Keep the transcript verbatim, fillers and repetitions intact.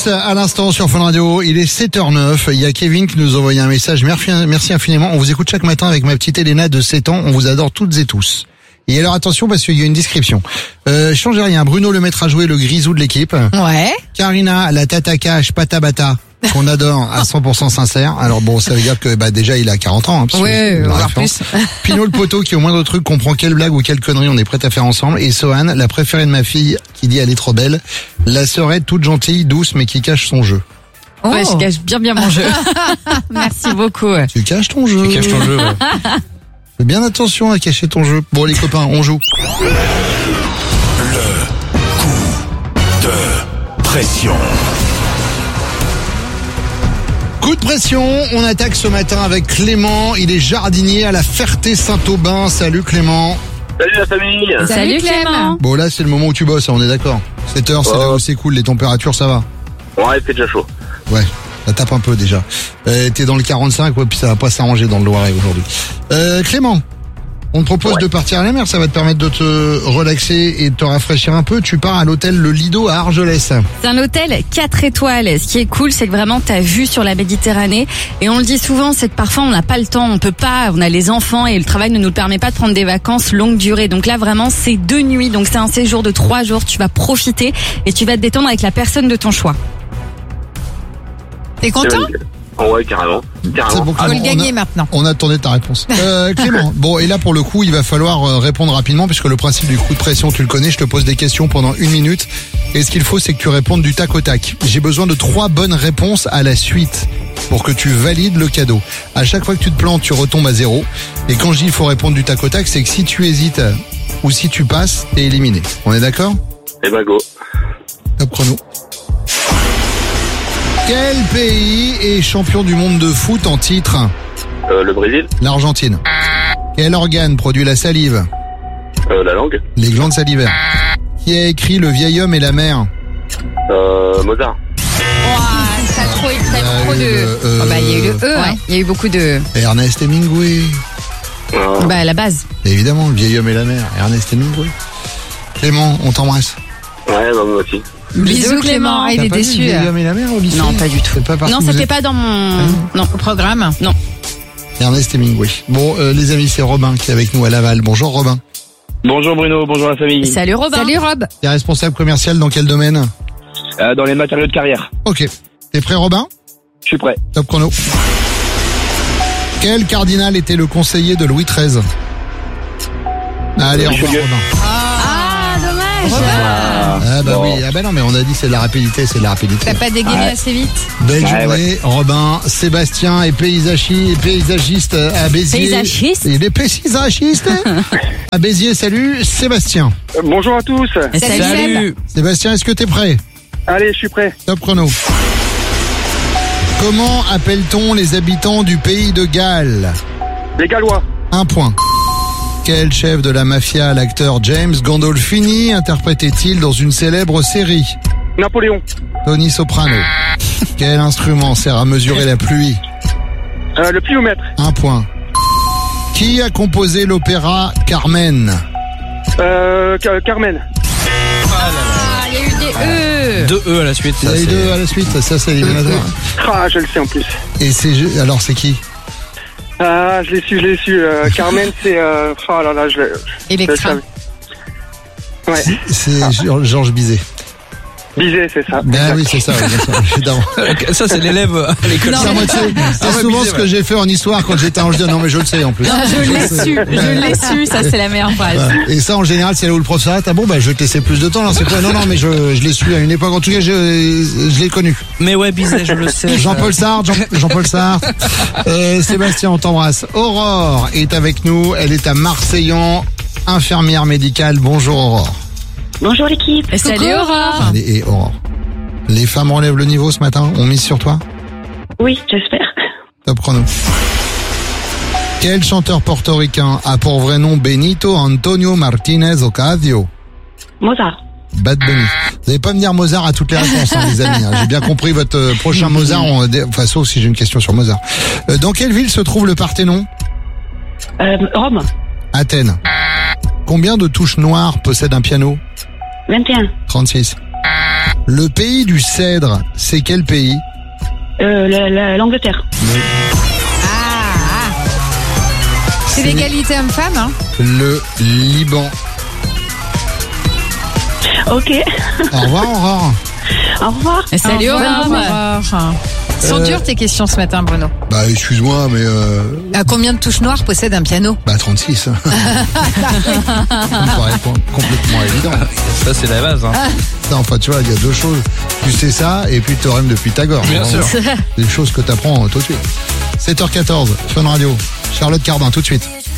Kiss à l'instant sur Fun Radio. Il est sept heures neuf. Il y a Kevin qui nous a envoyé un message. Merci, merci infiniment. On vous écoute chaque matin avec ma petite Elena de sept ans. On vous adore toutes et tous. Et alors attention parce qu'il y a une description. Euh, changez rien. Bruno le maître à jouer, le grisou de l'équipe. Ouais. Karina, la tata cash, patabata, qu'on adore à cent pour cent sincère. Alors bon, ça veut dire que bah déjà il a quarante ans. Hein, parce ouais, que, voire plus. Pinot le poteau qui au moindre truc comprend quelle blague ou quelle connerie on est prêt à faire ensemble. Et Sohan, la préférée de ma fille qui dit elle est trop belle. La sœurette toute gentille, douce mais qui cache son jeu. Oh. Ouais, je cache bien bien mon jeu. Merci beaucoup. Tu caches ton jeu. Tu caches ton jeu, ouais. Fais bien attention à cacher ton jeu. Bon les copains, on joue. Le coup de pression. Coup de pression, on attaque ce matin avec Clément. Il est jardinier à la Ferté-Saint-Aubin. Salut Clément. Salut la famille. Salut Clément. Bon là c'est le moment où tu bosses, on est d'accord. sept heures, c'est Oh. là où c'est cool, les températures ça va. Ouais, il fait déjà chaud. Ouais, ça tape un peu déjà. Euh, t'es dans le quarante-cinq, ouais, puis ça va pas s'arranger dans le Loiret aujourd'hui. Euh, Clément, on te propose Ouais. de partir à la mer, ça va te permettre de te relaxer et de te rafraîchir un peu. Tu pars à l'hôtel Le Lido à Argelès. C'est un hôtel quatre étoiles. Ce qui est cool, c'est que vraiment t'as vue sur la Méditerranée. Et on le dit souvent, c'est que parfois on n'a pas le temps, on peut pas, on a les enfants et le travail ne nous permet pas de prendre des vacances longue durée. Donc là vraiment, c'est deux nuits, donc c'est un séjour de trois jours. Tu vas profiter et tu vas te détendre avec la personne de ton choix. T'es content? Oh ouais, carrément. C'est Carrément. bon, Faut Clément, le gagner maintenant. On attendait ta réponse. Euh, Clément, bon, et là pour le coup, il va falloir euh, répondre rapidement puisque le principe du coup de pression, tu le connais. Je te pose des questions pendant une minute. Et ce qu'il faut, c'est que tu répondes du tac au tac. J'ai besoin de trois bonnes réponses à la suite pour que tu valides le cadeau. À chaque fois que tu te plantes, tu retombes à zéro. Et quand je dis il faut répondre du tac au tac, c'est que si tu hésites euh, ou si tu passes, t'es éliminé. On est d'accord? Eh ben go. Top chrono. Quel pays est champion du monde de foot en titre? Euh, le Brésil. L'Argentine. Quel organe produit la salive? Euh, la langue. Les glandes salivaires. Qui a écrit Le vieil homme et la mer? Euh, Mozart. Wow, ça a trop, ça a trop eu de. le, euh, Oh bah il y a eu le E, hein. Il y a eu beaucoup de. Ernest Hemingway. Euh, Bah à la base. Évidemment, Le vieil homme et la mer. Ernest Hemingway. Clément, on t'embrasse. ouais, bah moi aussi. Bisous Clément. Ah, il T'as est pas vu déçu. Le vieil euh. homme et la mer au lycée? Non, pas du tout. C'est pas parce Non, que vous c'était êtes- pas dans mon. Non. Au programme. Non. Ernest Hemingway. Bon, euh, les amis, c'est Robin qui est avec nous à Laval. Bonjour Robin. Bonjour Bruno, bonjour la famille. Salut Robin. Salut Rob. T'es responsable commercial dans quel domaine? Euh, dans les matériaux de carrière. Ok. T'es prêt Robin? Je suis prêt. Top chrono. Quel cardinal était le conseiller de Louis treize? Allez, au revoir Richelieu. Robin. Ah dommage. Ah bah Bon. oui, ah bah non mais on a dit c'est de la rapidité, c'est de la rapidité. T'as pas dégainé Ouais. assez vite? Belle Ouais, journée, Robin, Sébastien est paysachi, paysagiste à Béziers. Paysagiste. Il est paysagiste à Béziers, salut Sébastien. Euh, bonjour à tous. Salut. Sébastien, est-ce que t'es prêt? Allez, je suis prêt. Top chrono. Comment appelle-t-on les habitants du pays de Galles? Les Gallois. Un point. Quel chef de la mafia l'acteur James Gandolfini interprétait-il dans une célèbre série? Napoléon. Tony Soprano. Quel instrument sert à mesurer la pluie? Euh, le pliomètre. Un point. Qui a composé l'opéra Carmen? Euh, Car- Carmen. Ah, il y a eu des E. Deux E à la suite. Il y ça, a les c'est- deux à la suite, ça c'est éliminatoire. Ah, je le sais en plus. Et c'est alors c'est qui? Ah, je l'ai su, je l'ai su. Euh, Carmen, c'est... Euh... Oh là là, je l'ai... je le Electra. savais. Ouais, C'est Geor- Georges Bizet. Bizet, c'est ça. Ben oui, c'est ça, oui, bien sûr, évidemment. Ça, c'est l'élève à l'école. C'est à moitié. C'est ouais, souvent Bizet, ce que ouais. j'ai fait en histoire quand j'étais en je dis non mais je le sais en plus. Je l'ai su, je l'ai su, ça c'est la meilleure phrase. Voilà. Et ça en général c'est là où le prof s'arrête. Ah bon bah je vais te laisser plus de temps là, c'est quoi? Non non mais je, je l'ai su à une époque, en tout cas je, je l'ai connu. Mais ouais, Bizet, je le sais. Jean-Paul Sartre, Jean, Jean-Paul Sartre. Euh, Sébastien, on t'embrasse. Aurore est avec nous, elle est à Marseillan, infirmière médicale. Bonjour Aurore. Bonjour l'équipe. Et salut Aurore. Allez, et Aurore. Les femmes relèvent le niveau ce matin, on mise sur toi? Oui, j'espère. Top chrono. Quel chanteur portoricain a pour vrai nom Benito Antonio Martinez Ocasio? Mozart. Bad Bunny. Vous n'allez pas me dire Mozart à toutes les réponses, hein, les amis. hein. J'ai bien compris votre euh, prochain Mozart, on- enfin sauf si j'ai une question sur Mozart. Euh, dans quelle ville se trouve le Parthénon? Euh, Rome. Athènes. Combien de touches noires possède un piano? vingt et un. trente-six. Le pays du cèdre, c'est quel pays? Euh, la- la- L'Angleterre. Ah, c'est C'est- l'égalité homme-femme, hein. Le Liban. Ok. Au revoir, Aurore. Au revoir. Et salut Au revoir, Aurore. Aurore. Elles sont Euh, dures tes questions ce matin, Bruno. Bah, excuse-moi, mais euh, À combien de touches noires possède un piano? bah trente-six. Ça me paraît com- complètement évident. Ça, c'est la base. Hein. Non, enfin, tu vois, il y a deux choses. Tu sais ça, et puis le théorème de Pythagore. Bien Vraiment, sûr. Des choses que tu apprends tout de suite. sept heures quatorze, Fun Radio. Charlotte Cardin, tout de suite.